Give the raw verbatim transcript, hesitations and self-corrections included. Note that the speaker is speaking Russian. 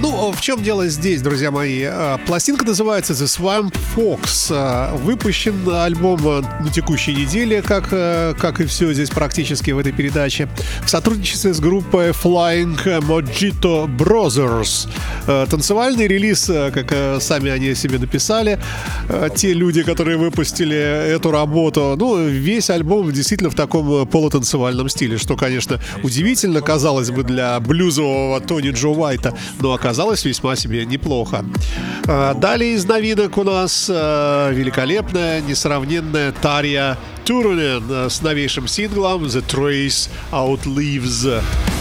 Ну, в чем дело здесь, друзья мои? Пластинка называется The Swamp Fox. Выпущен альбом на текущей неделе, как, как и все здесь практически в этой передаче, в сотрудничестве с группой Flying Mojito Brothers. Танцевальный релиз, как сами они себе написали, те люди, которые выпустили эту работу. Ну, весь альбом действительно в таком полутанцевальном стиле, что, конечно, удивительно, казалось бы, для блюзового Тони Джо Уайта, но оказалось весьма себе неплохо. Далее из новинок у нас великолепная, несравненная Тарья Турунен с новейшим синглом The Trace Outlives.